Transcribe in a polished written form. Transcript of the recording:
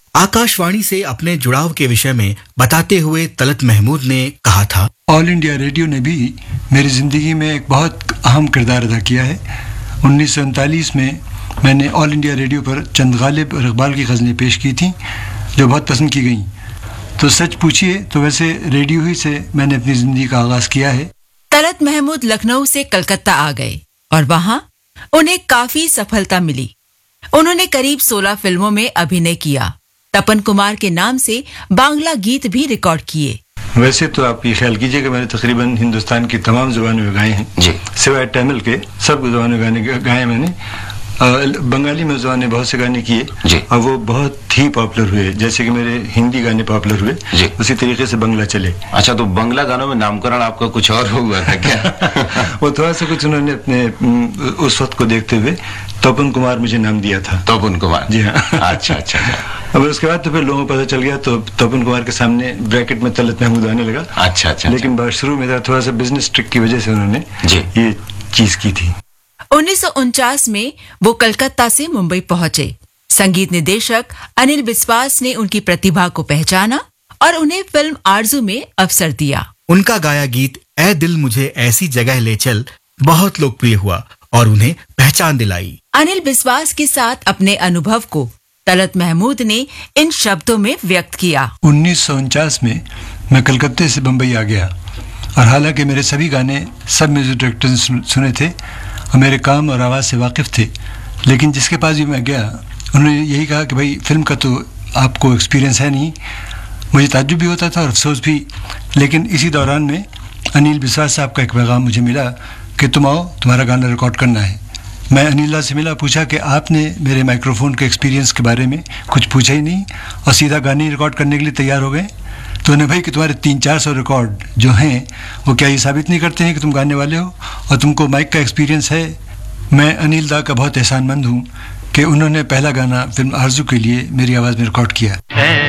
आकाशवाणी से अपने जुड़ाव के विषय में बताते हुए तलत महमूद ने कहा था, ऑल इंडिया रेडियो ने भी मेरी ज़िंदगी में एक बहुत अहम किरदार अदा किया है। 1939 में मैंने ऑल इंडिया रेडियो पर चंद गालिब और इकबाल की गज़लें पेश की थी जो बहुत पसंद की गईं। तो सच पूछिए तो वैसे रेडियो ही से मैंने अपनी ज़िंदगी का आगाज़ किया है। तलत महमूद लखनऊ से कलकत्ता आ गए और वहां उन्हें काफी सफलता मिली। उन्होंने करीब 16 फिल्मों में अभिनय किया। तपन कुमार के नाम से बांग्ला गीत भी रिकॉर्ड किए। वैसे तो आप ये ख्याल कीजिए कि मैंने तकरीबन हिंदुस्तान की तमाम ज़ुबानों में गाए हैं जी, सिवाय तमिल के सब ज़ुबानों में गाने गाए मैंने। बंगाली में ज़ुबान ने बहुत से गाने किए जी, और वो बहुत ही पॉपुलर हुए, जैसे कि मेरे हिंदी गाने पॉपुलर हुए जी, उसी तरीके से बंगला चले। अच्छा, तो बंगला गानों में नामकरण आपका कुछ और हुआ था क्या? वो थोड़ा सा कुछ उन्होंने अपने उस वक्त को देखते हुए तपन कुमार मुझे नाम दिया था। तपन कुमार, जी हाँ। अच्छा अच्छा। अब उसके बाद तो फिर लोगों को पता चल गया तो तपन कुमार के सामने ब्रैकेट में तलत महमूद आने लगा। अच्छा अच्छा। लेकिन शुरू में थोड़ा सा बिजनेस ट्रिक की वजह से उन्होंने ये चीज की थी। 1949 में वो कलकत्ता से मुंबई पहुंचे। संगीत निदेशक अनिल बिस्वास ने उनकी प्रतिभा को पहचाना और उन्हें फिल्म आरजू में अवसर दिया। उनका गाया गीत ऐ दिल मुझे ऐसी जगह ले चल बहुत लोकप्रिय हुआ और उन्हें पहचान दिलाई। अनिल बिस्वास के साथ अपने अनुभव को तलत महमूद ने इन शब्दों में व्यक्त किया। 1949 में मैं कलकत्ते से बम्बई आ गया और हालांकि मेरे सभी गाने सब म्यूजिक डायरेक्टर्स ने सुने थे और मेरे काम और आवाज़ से वाकिफ़ थे, लेकिन जिसके पास भी मैं गया उन्होंने यही कहा कि भाई फिल्म का तो आपको एक्सपीरियंस है नहीं। मुझे ताज्जुब भी होता था और अफसोस भी। लेकिन इसी दौरान में अनिल बिस्वास साहब का एक पैगाम मुझे मिला कि तुम आओ, तुम्हारा गाना रिकॉर्ड करना है। मैं अनिल से मिला, पूछा कि आपने मेरे माइक्रोफोन के एक्सपीरियंस के बारे में कुछ पूछा ही नहीं और सीधा गाने रिकॉर्ड करने के लिए तैयार हो गए। तो उन्हें भाई कि तुम्हारे 300-400 रिकॉर्ड जो हैं वो क्या ये साबित नहीं करते हैं कि तुम गाने वाले हो और तुमको माइक का एक्सपीरियंस है। मैं अनिल दा का बहुत एहसानमंद हूँ कि उन्होंने पहला गाना फिल्म आरजू के लिए मेरी आवाज़ में रिकॉर्ड किया।